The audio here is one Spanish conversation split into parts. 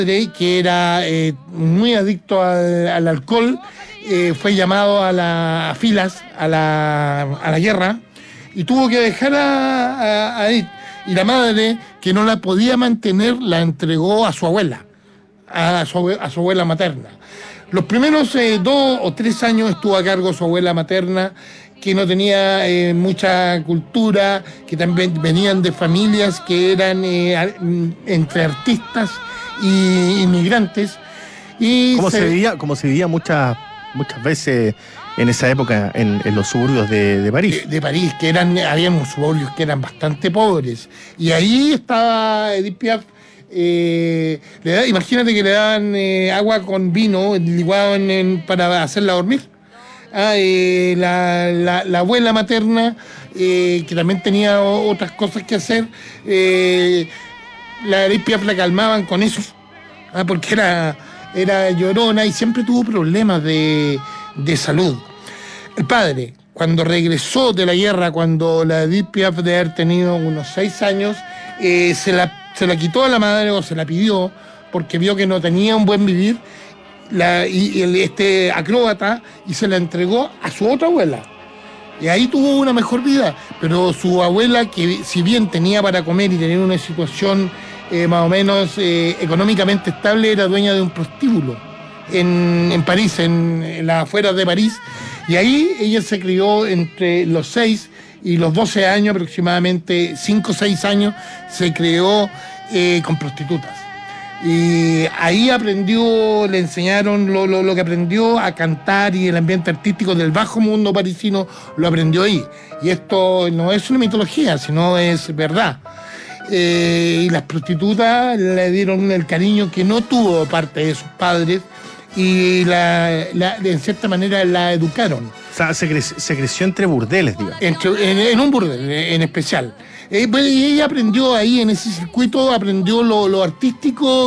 que era muy adicto al alcohol, fue llamado a las filas, a la guerra, y tuvo que dejar a Edith. Y la madre, que no la podía mantener, la entregó a su abuela, a su abuela materna. Los primeros 2 o 3 años estuvo a cargo su abuela materna, que no tenía mucha cultura, que también venían de familias que eran entre artistas y inmigrantes. Y como se vivía muchas veces en esa época en los suburbios de París. De París, había unos suburbios que eran bastante pobres. Y ahí estaba Edith Piaf. Imagínate que le daban agua con vino licuado para hacerla dormir. La abuela materna, que también tenía otras cosas que hacer, la Edith Piaf la calmaban con eso, porque era llorona y siempre tuvo problemas de salud. El padre, cuando regresó de la guerra, cuando la Edith Piaf de haber tenido unos 6 años, se la quitó a la madre, o se la pidió, porque vio que no tenía un buen vivir, este acróbata, y se la entregó a su otra abuela. Y ahí tuvo una mejor vida. Pero su abuela, que si bien tenía para comer y tenía una situación más o menos económicamente estable, era dueña de un prostíbulo en París, en las afueras de París. Y ahí ella se crió entre los 6 y los 12 años, aproximadamente 5 o 6 años, se crió con prostitutas. Y ahí le enseñaron lo que aprendió a cantar, y el ambiente artístico del bajo mundo parisino lo aprendió ahí. Y esto no es una mitología, sino es verdad. Y las prostitutas le dieron el cariño que no tuvo parte de sus padres, y en cierta manera la educaron. O sea, se creció entre burdeles, digamos. En un burdel en especial. Y ella aprendió ahí, en ese circuito, aprendió lo artístico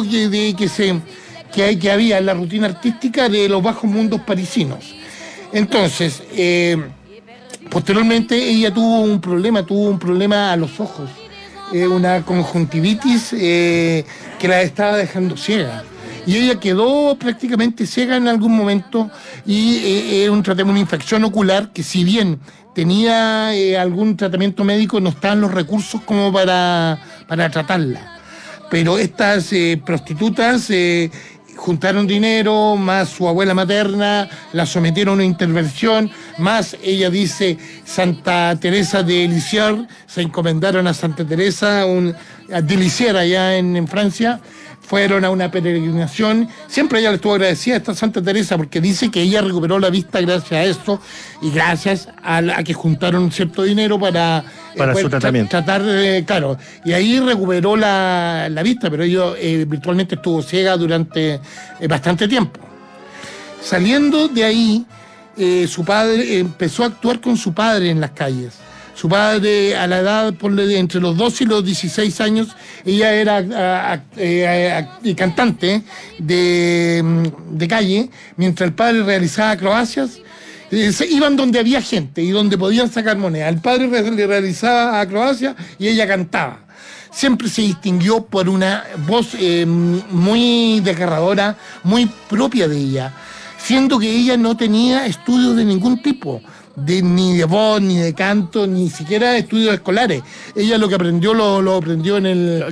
que había en la rutina artística de los bajos mundos parisinos. Entonces, posteriormente ella tuvo un problema a los ojos, una conjuntivitis que la estaba dejando ciega. Y ella quedó prácticamente ciega en algún momento, y era una infección ocular que, si bien tenía algún tratamiento médico, no estaban los recursos como para tratarla. Pero estas prostitutas juntaron dinero, más su abuela materna, la sometieron a una intervención, más, ella dice, Santa Teresa de Lisieux, se encomendaron a Santa Teresa de Lisieux allá en Francia. Fueron a una peregrinación. Siempre ella le estuvo agradecida a esta Santa Teresa, porque dice que ella recuperó la vista gracias a esto, y gracias a que juntaron cierto dinero para su tratamiento. Tratar, claro. Y ahí recuperó la vista, pero ella virtualmente estuvo ciega durante bastante tiempo. Saliendo de ahí, su padre empezó a actuar con su padre en las calles. Su padre, a la edad entre los 12 y los 16 años, ella era cantante de calle, mientras el padre realizaba acrobacias. Se iban donde había gente y donde podían sacar moneda. El padre le realizaba acrobacias y ella cantaba. Siempre se distinguió por una voz muy desgarradora, muy propia de ella, siendo que ella no tenía estudios de ningún tipo. Ni de voz, ni de canto, ni siquiera estudios escolares. Ella lo que aprendió lo aprendió en el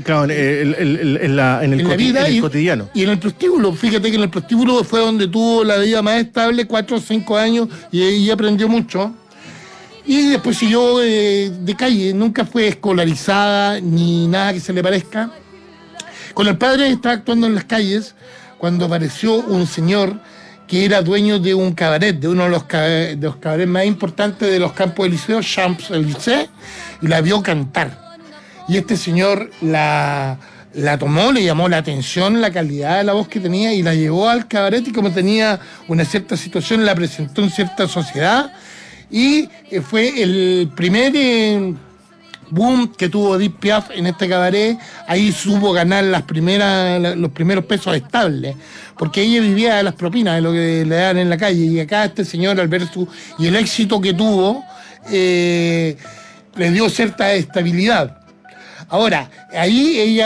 cotidiano. Y en el prostíbulo. Fíjate que en el prostíbulo fue donde tuvo la vida más estable, 4 o 5 años, y aprendió mucho. Y después siguió de calle, nunca fue escolarizada ni nada que se le parezca. Con el padre estaba actuando en las calles cuando apareció un señor que era dueño de un cabaret, de uno de los cabarets más importantes de los Campos Elíseos, Champs-Élysées, y la vio cantar. Y este señor la tomó, le llamó la atención la calidad de la voz que tenía, y la llevó al cabaret, y como tenía una cierta situación, la presentó en cierta sociedad, y fue el primer boom que tuvo Edith Piaf en este cabaret. Ahí supo ganar los primeros pesos estables, porque ella vivía de las propinas, de lo que le daban en la calle, y acá este señor, al ver y el éxito que tuvo, le dio cierta estabilidad. Ahora, ahí ella